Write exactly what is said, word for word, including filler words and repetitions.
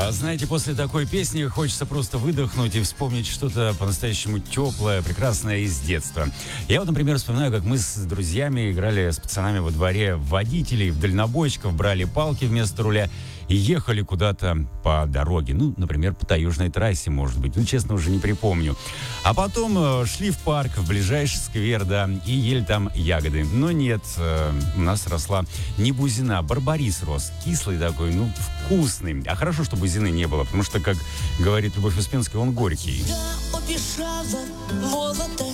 А знаете, после такой песни хочется просто выдохнуть и вспомнить что-то по-настоящему теплое, прекрасное из детства. Я вот, например, вспоминаю, как мы с друзьями играли с пацанами во дворе в водителей, в дальнобойщиков, брали палки вместо руля и ехали куда-то по дороге. Ну, например, по таежной трассе, может быть. Ну, честно, уже не припомню. А потом э, шли в парк, в ближайший сквер, да, и ели там ягоды. Но нет, э, у нас росла не бузина, а барбарис рос. Кислый такой, ну, вкусный. А хорошо, что бузины не было, потому что, как говорит Любовь Успенская, он горький. Я обіжала молоде,